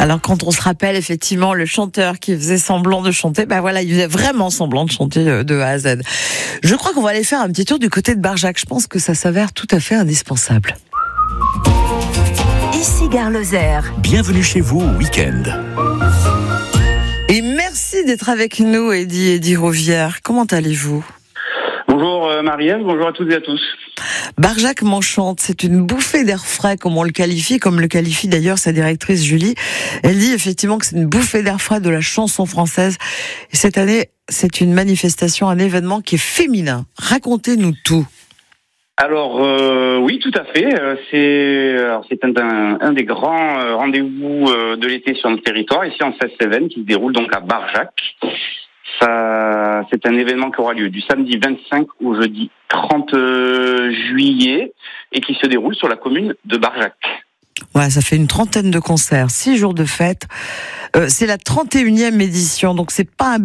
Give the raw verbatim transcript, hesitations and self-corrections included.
Alors quand on se rappelle effectivement le chanteur qui faisait semblant de chanter, ben voilà, il faisait vraiment semblant de chanter de A à Z. Je crois qu'on va aller faire un petit tour du côté de Barjac. Je pense que ça s'avère tout à fait indispensable. Ici Gare Lozère. Bienvenue chez vous au week-end. Et merci d'être avec nous, Eddy, Eddy Rouvière. Comment allez-vous ? Bonjour euh, Marie-Ève, bonjour à toutes et à tous. Barjac m'enchante, c'est une bouffée d'air frais, comme on le qualifie, comme le qualifie d'ailleurs sa directrice Julie. Elle dit effectivement que c'est une bouffée d'air frais de la chanson française. Et cette année, c'est une manifestation, un événement qui est féminin. Racontez-nous tout. Alors euh, oui, tout à fait. Euh, c'est alors, c'est un, un, un des grands euh, rendez-vous euh, de l'été sur notre territoire, ici en seize-Cévennes, qui se déroule donc à Barjac. Ça, c'est un événement qui aura lieu du samedi vingt-cinq au jeudi trente juillet et qui se déroule sur la commune de Barjac. Ouais, ça fait une trentaine de concerts, six jours de fête. Euh, c'est la trente et unième édition, donc c'est pas un